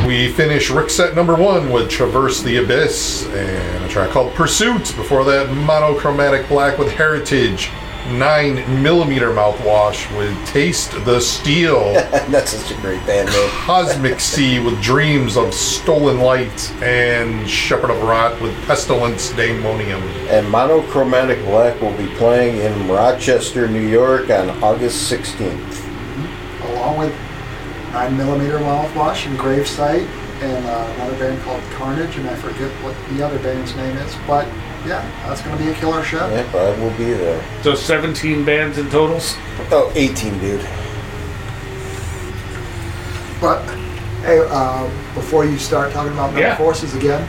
We finish Rick set number 1 with Traverse the Abyss and a track called Pursuit. Before that, Monochromatic Black with Heritage. 9mm Mouthwash with Taste the Steel. That's such a great band name. Cosmic Sea with Dreams of Stolen Light. And Shepherd of Rot with Pestilence Daemonium. And Monochromatic Black will be playing in Rochester, New York on August 16th. Along with 9mm Mouthwash and Gravesite and another band called Carnage, and I forget what the other band's name is, but yeah, that's going to be a killer show. Yep, I will be there. So 17 bands in totals? Oh, 18, dude. But, hey, before you start talking about Metal Forces again,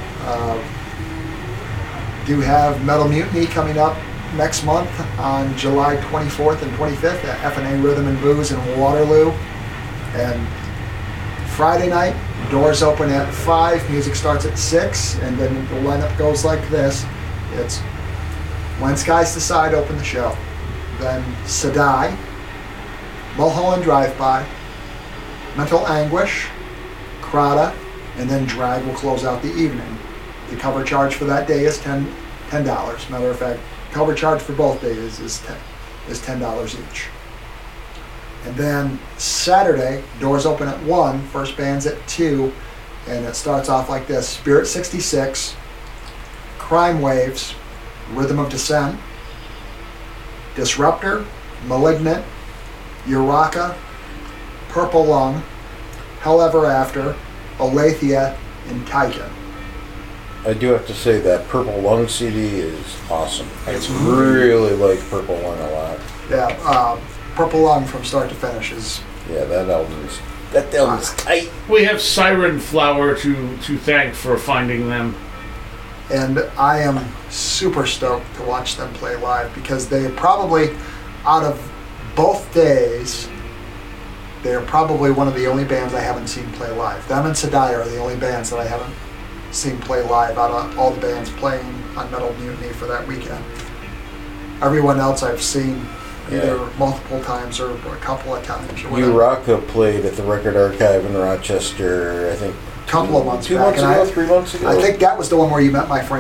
do have Metal Mutiny coming up next month on July 24th and 25th at FNA Rhythm and Booze in Waterloo. And Friday night, doors open at 5, music starts at 6, and then the lineup goes like this. It's When Skies Decide, open the show. Then Sadai, Mulholland Drive-By, Mental Anguish, Krata, and then Drag will close out the evening. The cover charge for that day is $10. Matter of fact, cover charge for both days is $10 each. And then Saturday, doors open at 1, first band's at 2, and it starts off like this. Spirit 66, Crime Waves, Rhythm of Descent, Disruptor, Malignant, Uraka, Purple Lung, Hell Ever After, Aletheia, and Titan. I do have to say that Purple Lung CD is awesome. I really like Purple Lung a lot. Yeah, Purple Lung from start to finish is... Yeah, that album is tight. We have Siren Flower to thank for finding them. And I am super stoked to watch them play live because they probably, out of both days, they're probably one of the only bands I haven't seen play live. Them and Sadai are the only bands that I haven't seen play live out of all the bands playing on Metal Mutiny for that weekend. Everyone else I've seen either multiple times or a couple of times. Uraka played at the Record Archive in Rochester, I think, couple of months 2 back. months ago, 3 months ago. I think that was the one where you met my friend